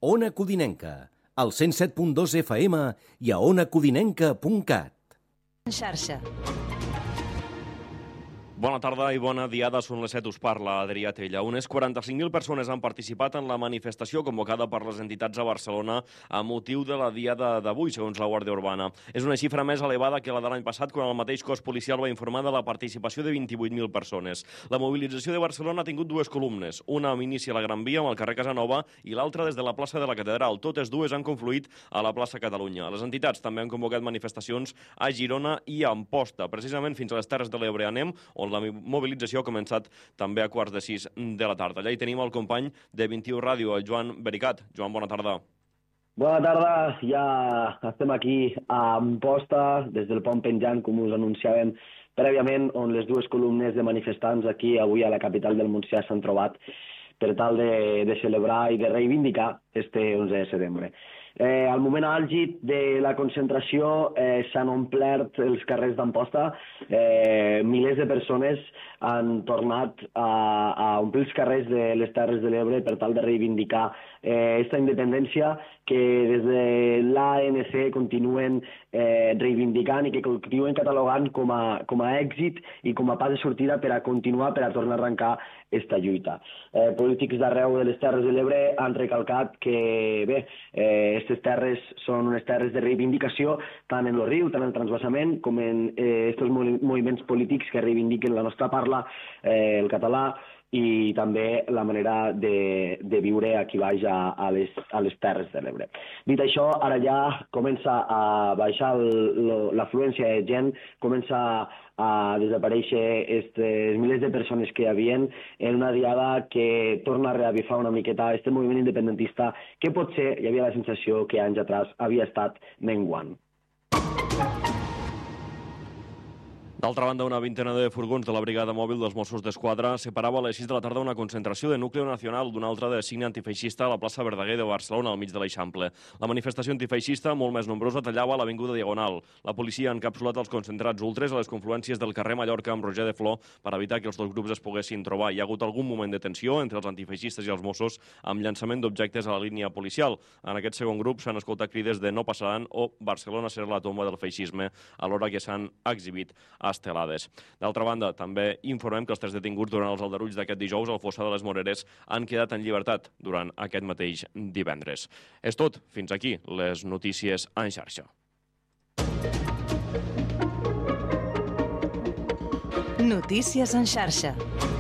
Ona Codinenca, al 107.2 FM i a onacodinenca.cat. En xarxa. Bona tarda i bona diada, són les 7, us parla Adrià Tella. Unes 45.000 persones han participat en la manifestació convocada per les entitats a Barcelona a motiu de la diada d'avui, segons la Guàrdia Urbana. És una xifra més elevada que la de l'any passat, quan el mateix cos policial va informar de la participació de 28.000 persones. La mobilització de Barcelona ha tingut dues columnes, una amb inici a la Gran Via, amb el carrer Casanova, i l'altra des de la plaça de la Catedral. Totes dues han confluït a la plaça Catalunya. Les entitats també han convocat manifestacions a Girona i a Amposta. Precisament fins a les Terres de l'Ebre anem, on la mobilització ha començat també a 5:15 de la tarda. Allà hi tenim el company de 21 Ràdio, el Joan Bericat. Joan, bona tarda. Bona tarda, ja estem aquí a Amposta, des del pont penjant, com us anunciàvem prèviament, on les dues columnes de manifestants aquí avui a la capital del Montsià s'han trobat per tal de celebrar i de reivindicar este 11 de setembre. Al moment àlgid de la concentració s'han omplert els carrers d'Amposta. Milers de persones han tornat a omplir els carrers de les Terres de l'Ebre per tal de reivindicar aquesta independència que des de l'ANC continuen reivindicant i que continuen catalogant com a èxit i com a pas de sortida per a continuar, per a tornar a arrencar aquesta lluita. Polítics d'arreu de les Terres de l'Ebre han recalcat que, bé, aquestes terres són unes terres de reivindicació, tant en el riu, tant en el transvasament, com en aquests moviments polítics que reivindiquen la nostra parla, el català, i també la manera de viure aquí baix a les Terres de l'Ebre. Dit això, ara ja comença a baixar l'afluència de gent, comença a desaparèixer aquests milers de persones que hi havia en una diada que torna a reavifar una miqueta aquest moviment independentista que potser hi havia la sensació que anys atrás havia estat menguant. D'altra banda, una vintena de furgons de la brigada mòbil dels Mossos d'Esquadra separava a les 6 de la tarda una concentració de Núcleo Nacional d'una altra de signe antifeixista a la plaça Verdaguer de Barcelona, al mig de l'Eixample. La manifestació antifeixista, molt més nombrosa, tallava l'avinguda Diagonal. La policia ha encapsulat els concentrats ultres a les confluències del carrer Mallorca amb Roger de Flor per evitar que els dos grups es poguessin trobar. Hi ha hagut algun moment de tensió entre els antifeixistes i els Mossos amb llançament d'objectes a la línia policial. En aquest segon grup s'han escoltat crides de no passaran o Barcelona serà la tomba del feixisme, alhora que s'han exhibit estelades. D'altra banda, també informem que els 3 detinguts durant els aldarulls d'aquest dijous al Fossar de les Moreres han quedat en llibertat durant aquest mateix divendres. És tot. Fins aquí les notícies en xarxa. Notícies en xarxa.